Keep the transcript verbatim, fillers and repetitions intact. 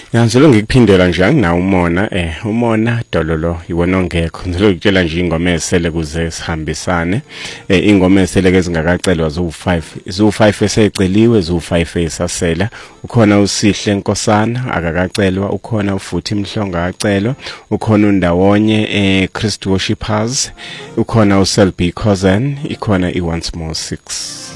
Yanzelo ngikuphindela nje anginawo umona eh umona dololo iwona ongekho ngizolo ukutshela nje ingoma esele kuze sihambisane eh ingoma esele ke zingakacelwa zo five zo five eseceliwe zo five esasela ukhona usihle Nkosana akakacelwa ukhona ufuthi Mhlonga akacelwa ukhona undawonye eh Christ Worshipers ukhona uSelby Cousin ikhona i once more six.